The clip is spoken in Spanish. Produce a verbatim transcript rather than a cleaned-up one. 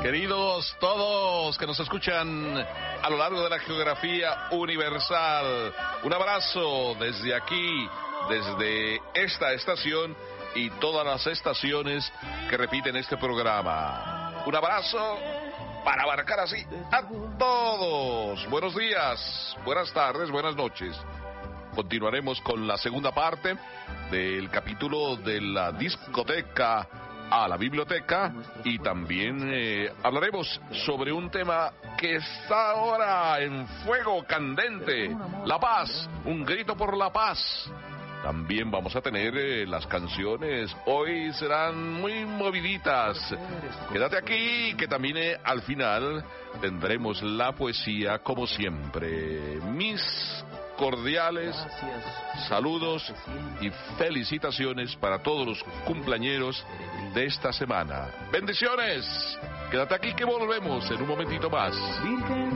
Queridos todos que nos escuchan a lo largo de la geografía universal, un abrazo desde aquí, desde esta estación y todas las estaciones que repiten este programa. Un abrazo para abarcar así a todos. Buenos días, buenas tardes, buenas noches. Continuaremos con la segunda parte del capítulo de la discoteca a la biblioteca y también eh, hablaremos sobre un tema que está ahora en fuego candente, la paz, un grito por la paz. También vamos a tener eh, las canciones, hoy serán muy moviditas. Quédate aquí que también eh, al final tendremos la poesía como siempre. Mis cordiales saludos y felicitaciones para todos los cumpleañeros de esta semana. Bendiciones. Quédate aquí que volvemos en un momentito más.